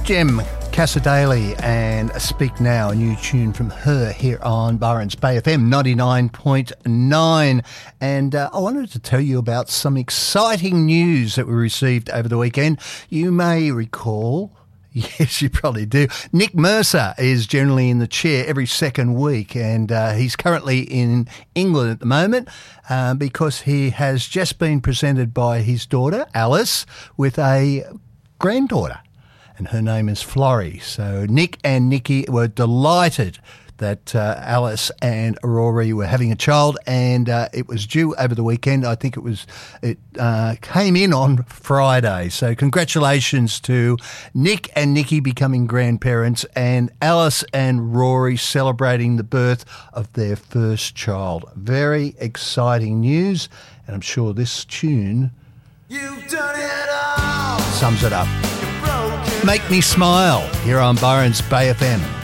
Jem Casadale and Speak Now, a new tune from her here on Byron's Bay FM 99.9. And I wanted to tell you about some exciting news that we received over the weekend. You may recall, yes, you probably do, Nick Mercer is generally in the chair every second week, and he's currently in England at the moment because he has just been presented by his daughter, Alice, with a granddaughter. And her name is Florrie. So Nick and Nikki were delighted that Alice and Rory were having a child, and it was due over the weekend. I think it came in on Friday. So congratulations to Nick and Nikki becoming grandparents, and Alice and Rory celebrating the birth of their first child. Very exciting news, and I'm sure this tune sums it up. Make Me Smile here on Byron's Bay FM.